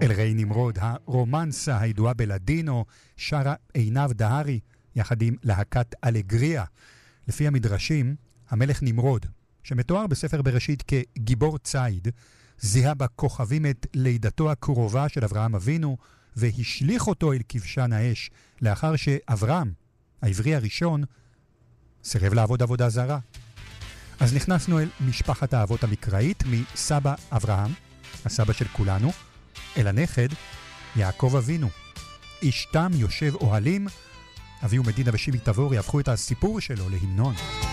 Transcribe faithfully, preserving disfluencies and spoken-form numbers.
אל רי נמרוד, הרומנסה הידועה בלדינו, שרה עינב דהרי, יחד עם להקת אלגריה. לפי המדרשים, המלך נמרוד, שמתואר בספר בראשית כגיבור ציד, זיהה בכוכבים את לידתו הקרובה של אברהם אבינו, והשליך אותו אל כבשן האש, לאחר שאברהם, העברי הראשון, סירב לעבוד עבודה זרה. אז נכנסנו אל משפחת האבות המקראית, מסבא אברהם, הסבא של כולנו, אל הנכד, יעקב אבינו. איש תם יושב אוהלים, אביהו מדינה ושימי תבורי הפכו את הסיפור שלו להמנון.